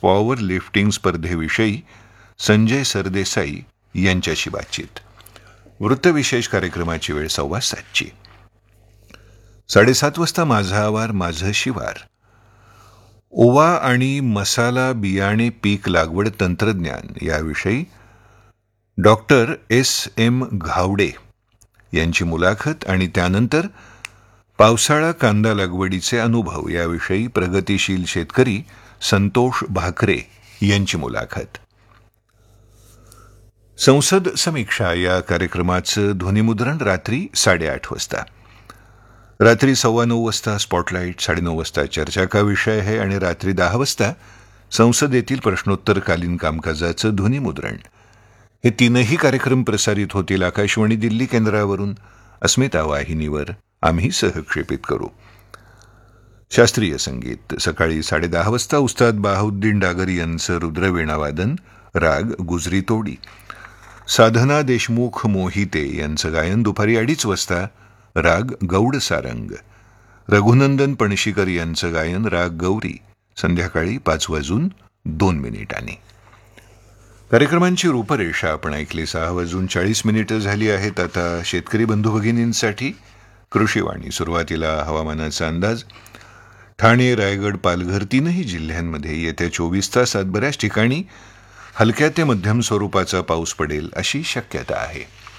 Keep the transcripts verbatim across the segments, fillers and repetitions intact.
Power lifting स्पर्धेविषयी Sanjay Sardesai यांच्याशी बातचीत. वृत्तविशेष कार्यक्रमाची वेळ सव्वा सातची. साडेसात वाजता माझा आवार माझं शिवार. ओवा आणि मसाला बियाणे पीक लागवड तंत्रज्ञान याविषयी डॉक्टर एस एम घावडे यांची मुलाखत आणि त्यानंतर पावसाळा कांदा लागवडीचे अनुभव याविषयी प्रगतिशील शेतकरी संतोष भाकरे यांची मुलाखत. संसद समीक्षा या कार्यक्रमाचं ध्वनिमुद्रण रात्री साडेआठ वाजता. रात्री सव्वा नऊ वाजता स्पॉटलाईट, साडेनऊ वाजता चर्चा का विषय आहे आणि रात्री दहा वाजता संसदेतील प्रश्नोत्तरकालीन कामकाजाचं ध्वनिमुद्रण. हे तीनही कार्यक्रम प्रसारित होतील आकाशवाणी दिल्ली केंद्रावरून. अस्मिता वाहिनीवर आम्ही सहक्षेपित करू. शास्त्रीय संगीत सकाळी साडेदहा वाजता उस्ताद बाहुद्दीन डागर यांचं रुद्रवीणावादन, राग गुजरी तोडी. साधना देशमुख मोहिते यांचं गायन दुपारी अडीच वाजता, राग गौड सारंग. रघुनंदन पणशीकर यांचं गायन, राग गौरी, संध्याकाळी पाच वाजून दोन मिनिटांनी. कार्यक्रमांची रूपरेषा आपण ऐकली. सहा वाजून चाळीस मिनिटं झाली आहेत. आता शेतकरी बंधू भगिनींसाठी कृषीवाणी. सुरुवातीला हवामानाचा अंदाज. ठाणे, रायगड, पालघर तीनही जिल्ह्यांमध्ये येत्या चोवीस तासात बऱ्याच ठिकाणी हलक्या ते मध्यम स्वरूपाचा पाऊस पडेल अशी शक्यता आहे.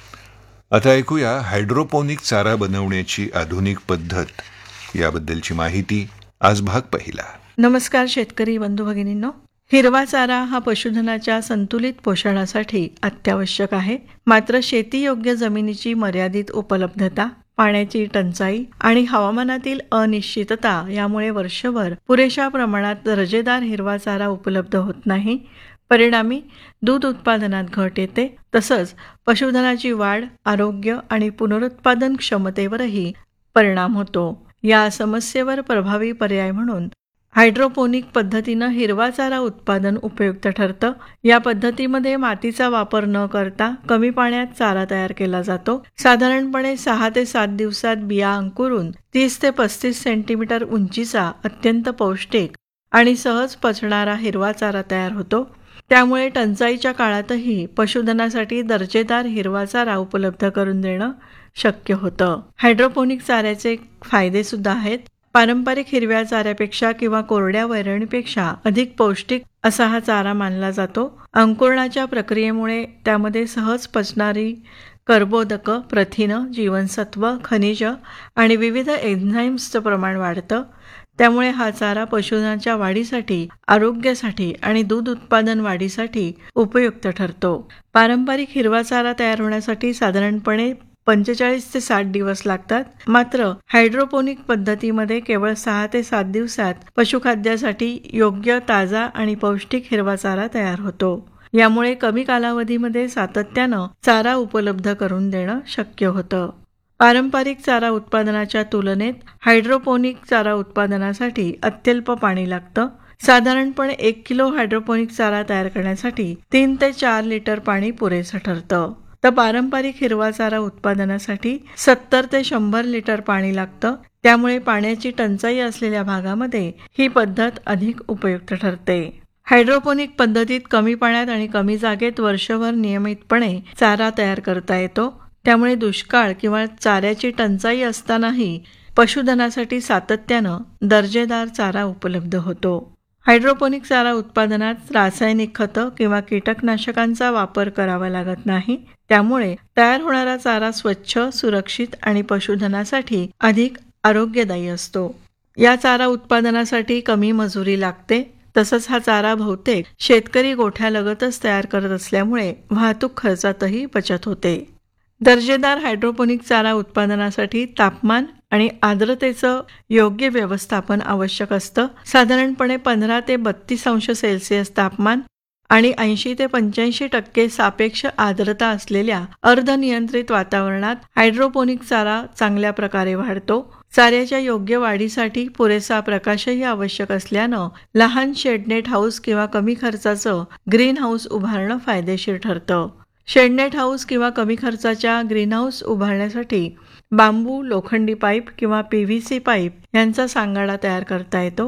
आता ऐकूया हायड्रोपोनिक चारा बनवण्याची आधुनिक पद्धत याबद्दलची माहिती. आज भाग पहिला. नमस्कार शेतकरी बंधू भगिनींनो. हिरवा चारा हा पशुधनाच्या संतुलित पोषणासाठी अत्यावश्यक आहे. मात्र शेतीयोग्य जमिनीची मर्यादित उपलब्धता, पाण्याची टंचाई आणि हवामानातील अनिश्चितता यामुळे वर्षभर पुरेशा प्रमाणात दर्जेदार हिरवा चारा उपलब्ध होत नाही. परिणामी दूध उत्पादनात घट येते. तसंच पशुधनाची वाढ, आरोग्य आणि पुनरुत्पादन क्षमतेवरही परिणाम होतो. या समस्येवर प्रभावी पर्याय म्हणून हायड्रोपोनिक पद्धतीनं हिरवा चारा उत्पादन उपयुक्त ठरतं. या पद्धतीमध्ये मातीचा वापर न करता कमी पाण्यात चारा तयार केला जातो. साधारणपणे सहा ते सात दिवसात बिया अंकुरून तीस ते पस्तीस सेंटीमीटर उंचीचा अत्यंत पौष्टिक आणि सहज पचणारा हिरवा चारा तयार होतो. त्यामुळे टंचाईच्या काळातही पशुधनासाठी दर्जेदार हिरवा चारा उपलब्ध करून देणं शक्य होतं. हायड्रोपोनिक चाऱ्याचे फायदे सुद्धा आहेत. पारंपरिक हिरव्या चाऱ्यापेक्षा किंवा कोरड्या वैरणीपेक्षा अधिक पौष्टिक असा हा चारा मानला जातो. अंकुरणाच्या प्रक्रियेमुळे त्यामध्ये सहज पचणारी कर्बोदकं, प्रथिनं, जीवनसत्व, खनिज आणि विविध एन्झाईम्सचं प्रमाण वाढतं. त्यामुळे हा चारा पशुधनाच्या वाढीसाठी, आरोग्यासाठी आणि दूध उत्पादन वाढीसाठी उपयुक्त ठरतो. पारंपरिक हिरवा चारा तयार होण्यासाठी साधारणपणे पंचेचाळीस ते साठ दिवस लागतात. मात्र हायड्रोपोनिक पद्धतीमध्ये केवळ सहा ते सात दिवसात पशुखाद्यासाठी योग्य, ताजा आणि पौष्टिक हिरवा चारा तयार होतो. यामुळे कमी कालावधीमध्ये सातत्यानं चारा उपलब्ध करून देणं शक्य होतं. पारंपरिक चारा उत्पादनाच्या तुलनेत हायड्रोपोनिक चारा उत्पादनासाठी अत्यल्प पाणी लागतं. साधारणपणे एक किलो हायड्रोपोनिक चारा तयार करण्यासाठी तीन ते चार लिटर पाणी पुरेसं ठरतं. तर पारंपरिक हिरवा चारा उत्पादनासाठी सत्तर ते शंभर लिटर पाणी लागतं. त्यामुळे पाण्याची टंचाई असलेल्या भागामध्ये ही पद्धत अधिक उपयुक्त ठरते. हायड्रोपोनिक पद्धतीत कमी पाण्यात आणि कमी जागेत वर्षभर नियमितपणे चारा तयार करता येतो. त्यामुळे दुष्काळ किंवा चाऱ्याची टंचाई असतानाही पशुधनासाठी सातत्यानं दर्जेदार चारा उपलब्ध होतो. हायड्रोपोनिक चारा उत्पादनात रासायनिक खतं किंवा कीटकनाशकांचा वापर करावा लागत नाही. त्यामुळे तयार होणारा चारा स्वच्छ, सुरक्षित आणि पशुधनासाठी अधिक आरोग्यदायी असतो. या चारा उत्पादनासाठी कमी मजुरी लागते. तसंच हा चारा बहुतेक शेतकरी गोठ्यालगतच तयार करत असल्यामुळे वाहतूक खर्चातही बचत होते. दर्जेदार हायड्रोपोनिक चारा उत्पादनासाठी तापमान आणि आर्द्रतेचं योग्य व्यवस्थापन आवश्यक असतं. साधारणपणे पंधरा ते बत्तीस अंश सेल्सिअस तापमान आणि ऐंशी ते पंच्याऐंशी टक्के सापेक्ष आर्द्रता असलेल्या अर्धनियंत्रित वातावरणात हायड्रोपोनिक चारा चांगल्या प्रकारे वाढतो. चाऱ्याच्या योग्य वाढीसाठी पुरेसा प्रकाशही आवश्यक असल्यानं लहान शेडनेट हाऊस किंवा कमी खर्चाचं ग्रीन हाऊस उभारणं फायदेशीर ठरतं. शेडनेट हाऊस किंवा कमी खर्चाच्या ग्रीन हाऊस उभारण्यासाठी बांबू, लोखंडी पाईप किंवा पी व्ही सी पाईप यांचा सांगाडा तयार करता येतो.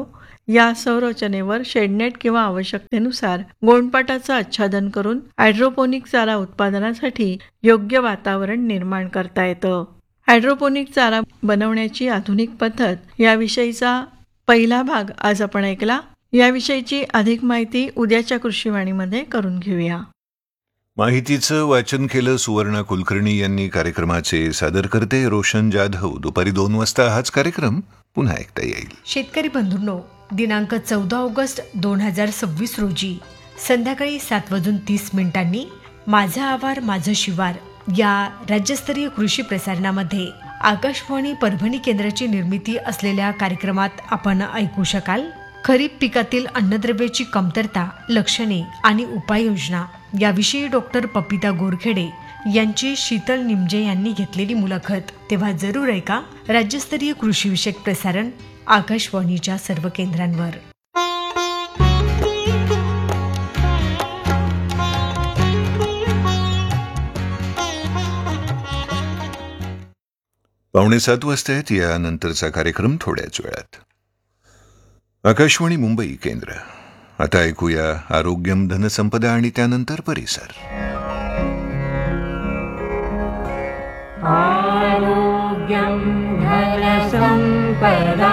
या संरचनेवर शेडनेट किंवा आवश्यकतेनुसार गोंडपाटाचं आच्छादन करून हायड्रोपोनिक चारा उत्पादनासाठी योग्य वातावरण निर्माण करता येतं. हायड्रोपोनिक चारा बनवण्याची आधुनिक पद्धत याविषयीचा पहिला भाग आज आपण ऐकला. याविषयीची अधिक माहिती उद्याच्या कृषीवाणीमध्ये करून घेऊया. माहितीचं वाचन केलं सुवर्णा कुलकर्णी यांनी. कार्यक्रमाचे सादरकर्ते रोशन जाधव. दुपारी दोन वाजता हाच कार्यक्रम पुन्हा ऐकता येईल. शेतकरी बंधूंनो, दिनांक चौदा ऑगस्ट दोन हजार सव्वीस रोजी संध्याकाळी सात वाजून तीस मिनिटांनी माझा आवार माझं शिवार या राज्यस्तरीय कृषी प्रसारणामध्ये आकाशवाणी परभणी केंद्राची निर्मिती असलेल्या कार्यक्रमात आपण ऐकू शकाल खरीप पिकातील अन्नद्रव्याची कमतरता, लक्षणे आणि उपाययोजना याविषयी डॉक्टर पपिता गोरखेडे यांची शीतल निमजे यांनी घेतलेली मुलाखत. तेव्हा जरूर ऐका राज्यस्तरीय कृषीविषयक प्रसारण आकाशवाणीच्या सर्व केंद्रांवर. पावणे सात वाजता आहेत. यानंतरचा कार्यक्रम थोड्याच वेळात. आकाशवाणी मुंबई केंद्र. आता ऐकूया आरोग्यम धनसंपदा आणि त्यानंतर परिसर. आरोग्यम धनसंपदा.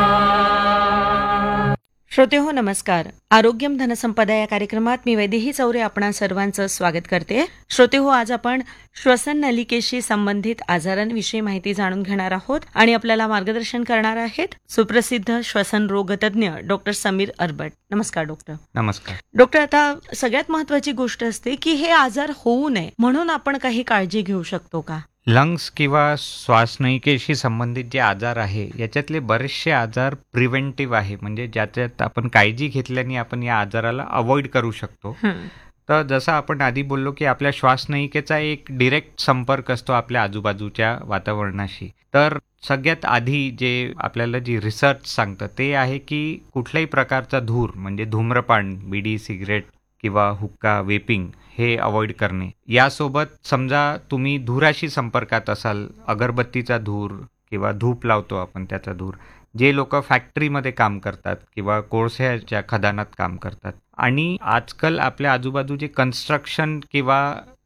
श्रोते हो नमस्कार. आरोग्यम धनसंपदा या कार्यक्रमात मी वैदेही चौरे आपणा सर्वांचं स्वागत करते. श्रोते हो, आज आपण श्वसन नलिकेशी संबंधित आजारांविषयी माहिती जाणून घेणार आहोत आणि आपल्याला मार्गदर्शन करणार आहेत सुप्रसिद्ध श्वसन रोगतज्ञ डॉक्टर समीर अरबट. नमस्कार डॉक्टर. नमस्कार डॉक्टर. आता सगळ्यात महत्वाची गोष्ट असते की हे आजार होऊ नये म्हणून आपण काही काळजी घेऊ शकतो का? लंग्स किंवा श्वासनलिकेशी संबंधित जे आजार आहे याच्यातले बरेचसे आजार प्रिव्हेंटिव्ह आहे, म्हणजे ज्याच्यात आपण काळजी घेतल्याने आपण या आजाराला अवॉइड करू शकतो. तर जसं आपण आधी बोललो की आपल्या श्वासनलिकेचा एक डिरेक्ट संपर्क असतो आपल्या आजूबाजूच्या वातावरणाशी. तर सगळ्यात आधी जे आपल्याला जी रिसर्च सांगतं ते आहे की कुठल्याही प्रकारचा धूर म्हणजे धूम्रपान, बिडी, सिगरेट किंवा हुक्का, वेपिंग हे अवॉइड करणे. यासोबत समजा तुम्ही धुराशी संपर्कात असाल, अगरबत्तीचा धूर किंवा धूप लावतो आपण त्याचा धूर, जे लोक फॅक्टरीमध्ये काम करतात किंवा कोळशाच्या खदानात काम करतात, आणि आजकाल आपल्या आजूबाजूचे कन्स्ट्रक्शन किंवा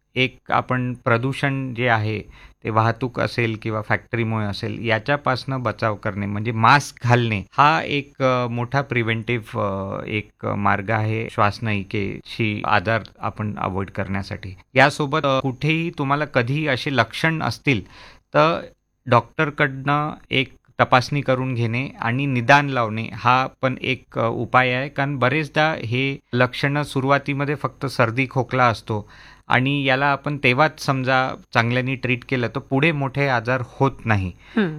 एक आपण प्रदूषण जे आहे ते वाहतूक असेल किंवा फॅक्टरीमुळे असेल याच्यापासनं बचाव करणे म्हणजे मास्क घालणे हा एक मोठा प्रिव्हेंटिव्ह एक मार्ग आहे श्वासनलिकेशी आजार आपण अवॉइड करण्यासाठी. यासोबत कुठेही तुम्हाला कधी असे लक्षण असतील तर डॉक्टरकडनं एक तपासणी करून घेणे आणि निदान लावणे हा पण एक उपाय आहे. कारण बरेचदा हे लक्षणं सुरुवातीमध्ये फक्त सर्दी खोकला असतो आणि याला आपण तेव्हाच समजा चांगल्याने ट्रीट केलं तर पुढे मोठे आजार होत नाही.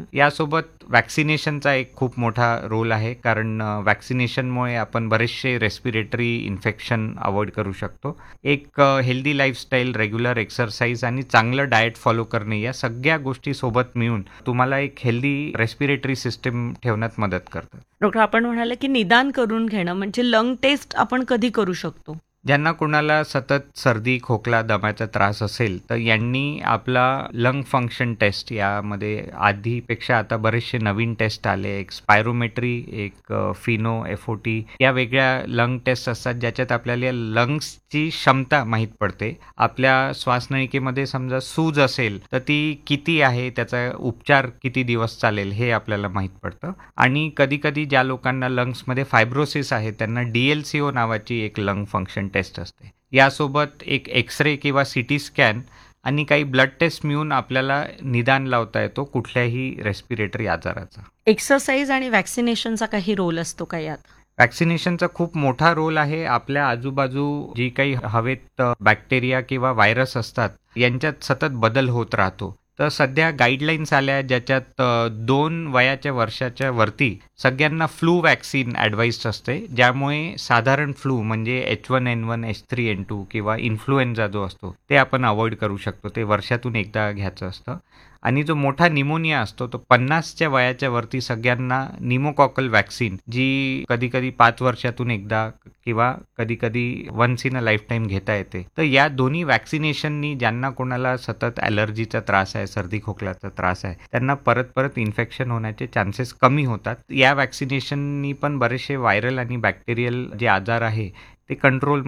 यासोबत वॅक्सिनेशनचा एक खूप मोठा रोल आहे, कारण वॅक्सिनेशनमुळे आपण बरेचसे रेस्पिरेटरी इन्फेक्शन अवॉइड करू शकतो. एक हेल्दी लाईफस्टाईल, रेग्युलर एक्सरसाइज आणि चांगलं डाएट फॉलो करणे या सगळ्या गोष्टी सोबत मिळून तुम्हाला एक हेल्दी रेस्पिरेटरी सिस्टम ठेवण्यात मदत करतात. डॉक्टर, आपण म्हणाले की निदान करून घेणं म्हणजे लंग टेस्ट आपण कधी करू शकतो? ज्यांना कोणाला सतत सर्दी खोकला दम्याचा त्रास असेल तर यांनी आपला लंग फंक्शन टेस्ट, यामध्ये आधीपेक्षा आता बरेचसे नवीन टेस्ट आले, एक स्पायरोमेट्री, एक फिनो, एफ ओ टी या वेगळ्या लंग टेस्ट असतात ज्याच्यात आपल्याला लंग्सची क्षमता माहीत पडते. आपल्या श्वासनलिकेमध्ये समजा सूज असेल तर ती किती आहे, त्याचा उपचार किती दिवस चालेल हे आपल्याला माहीत पडतं. आणि कधी कधी ज्या लोकांना लंग्समध्ये फायब्रोसिस आहे त्यांना डी एल सी ओ नावाची एक लंग फंक्शन टेस्ट असते. यासोबत एक एक्सरे किंवा सी टी स्कॅन आणि काही ब्लड टेस्ट मिळून आपल्याला निदान लावता येतो कुठल्याही रेस्पिरेटरी आजाराचा. एक्सरसाइज आणि वॅक्सिनेशनचा काही रोल असतो का यात? वॅक्सिनेशनचा खूप मोठा रोल आहे. आपल्या आजूबाजू जी काही हवेत बॅक्टेरिया किंवा व्हायरस असतात यांच्यात सतत बदल होत राहतो. तर सध्या गाईडलाईन्स आल्या ज्याच्यात दोन वयाच्या वर्षाच्या वरती सगळ्यांना फ्लू वॅक्सिन ॲडवाइस्ड असते, ज्यामुळे साधारण फ्लू म्हणजे H one N one, H three N to किंवा इन्फ्लुएन्झा जो असतो ते आपण अवॉइड करू शकतो. ते वर्षातून एकदा घ्यायचं असतं. आणि जो मोठा निमोनिया असतो तो पन्नासच्या वयाच्या वरती सगळ्यांना निमोकॉकल वॅक्सिन, जी कधी कधी पाच वर्षातून एकदा किंवा कधी कधी once in a life time घेता येते. तर या दोन्ही वॅक्सिनेशननी ज्यांना कोणाला सतत ॲलर्जीचा त्रास आहे, सर्दी खोकल्याचा त्रास आहे, त्यांना परत परत इन्फेक्शन होण्याचे चान्सेस कमी होतात. या त्या वॅक्सिनेशननी पण बरेचसे व्हायरल आणि बॅक्टेरियल जे आजार आहे ते कंट्रोल